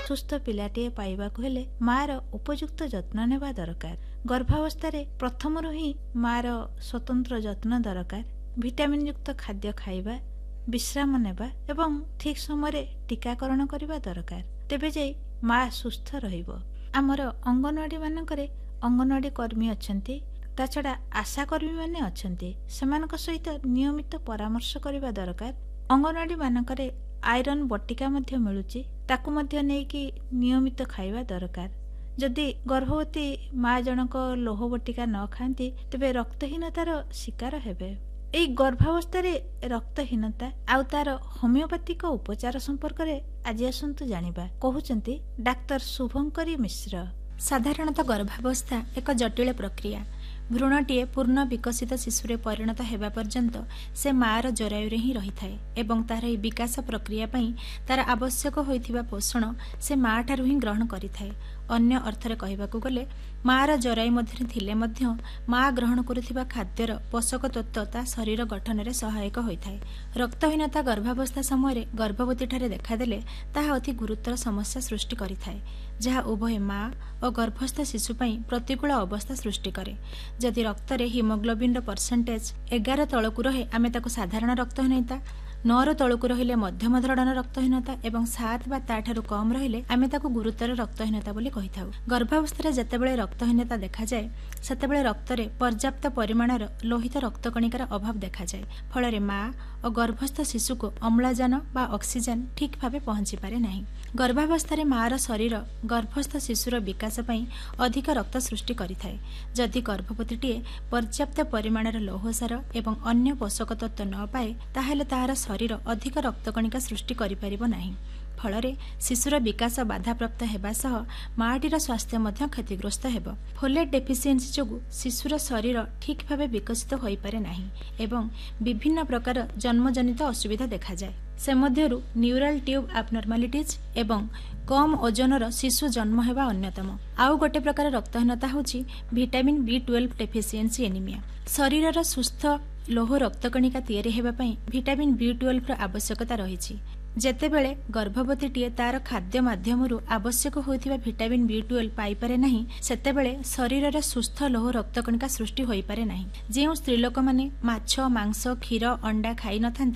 सुस्थ पिलाटीए पाइबाकु हेले मार उपयुक्त जत्न नेबा दरकार। गर्भावस्था प्रथमरु ही मार स्वतंत्र जत्न दरकार। विटामिन युक्त खाद्य खाइबा, विश्राम नेबा एवं ठीक समय टीकाकरण करबा दरकार। तेबे जाई माँ सुस्थ रहिबो। आमर अंगनवाड़ी मानकरे अंगनवाड़ी कर्मी अछंती, ता छड़ा आशा कर्मी माने अछंती। सेमानक सहित नियमित परामर्श करबा दरकार। अंगनवाड़ी मानकरे आयरन बटिका मध्य मिलुची, ताकू मध्य नेकी नियमित खाइबा दरकार। जदि गर्भवती माँ जनक लोह बटिका न खाती तेबे रक्तहीनतार शिकार हेबे। एई गर्भावस्था रक्तहीनता आउ तार होमियोपैथिक उपचार संपर्क में आज आसतु जानिबा। कहउचंती डाक्टर शुभंकरी मिश्र। साधारणतः गर्भावस्था एक जटिल प्रक्रिया। भ्रूणटीए पूर्ण विकसित शिशुरे परिणत हेबा पर्यंत से मार जरायुरे ही रही थाए एवं तार ए विकास प्रक्रिया पई तार आवश्यक होइथिबा पोषण से माँ ठारू ही ग्रहण करिथाए। अन्य अर्थरे कहबाकू गले मार जरायु मध्य थिले मध्य माँ ग्रहण करुथिबा खाद्यर पोषक तत्व ता शरीर गठन रे सहायक होइथाए। रक्तहीनता गर्भावस्था समय गर्भवती ठारे देखादेले ताहा अति गुरुतर समस्या सृष्टि करिथाए, जहा उभय माँ और गर्भस्थ शिशु पई प्रतिकूल अवस्था सृष्टि करे। जदि रक्तरे हिमोग्लोबिन परसेंटेज 11 तलकू रहे आमे ताकू साधारण रक्तहीनता, 9 तलकू रहिले मध्यम धरणर रक्तहीनता एवं 7 बा ताठारू कम रहिले आमे ताकू गुरुतर रक्तहीनता बोली कहिथाउ। गर्भावस्था जेतेबेले रक्तहीनता देखा जाए सेतेबेले रक्तरे पर्याप्त परिमाणर लोहित रक्तकणिकार अभाव देखा जाए। फଳରେ माँ और गर्भस्थ शिशु को अम्लजान बा ऑक्सीजन ठीक भावे पहुंची पारे नहीं। गर्भावस्था मार शरीर गर्भस्थ शिशुर विकास पई अधिक रक्त सृष्टि करिथाए। जदि गर्भवतीटीए पर्याप्त परिमाणर लौहसार एवं अन्य पोषक तत्व न पाए ताहेले ताहार शरीर अधिक रक्तकणिका सृष्टि करिपारिबो नाही। फଳରେ शिशुर विकास बाधाप्राप्त हेबा सह माटीर स्वास्थ्य मध्य क्षतिग्रस्त हेबो। फोलेट डेफिसिएंसी जोगु शिशुर शरीर ठीक भावे विकसित होई पारे नाही एवं विभिन्न प्रकार जन्मजनित असुविधा देखा जाए। से मध्यरु न्यूरल ट्यूब एब्नॉर्मालिटीज एवं कम ओजनर शिशु जन्म हेबा अन्यतम। आउ गोटे प्रकार रक्तहीनता होची विटामिन B12 डेफिसिएंसी एनीमिया। शरीरर सुस्थ लोह रक्तकणिका तैयारी हेबा पई विटामिन B12 र आवश्यकता रहिछि। जेतेबेले गर्भवतीटीए तार खाद्य माध्यमरु आवश्यक होइथिबा विटामिन B12 पाई पारे नाही सेतेबेले शरीर रे सुस्थ लोह रक्तकणिका सृष्टि होई पारे नाही। जेउ स्त्री लोक माने माछ, मांस, क्षीर, अंडा खाई नथांती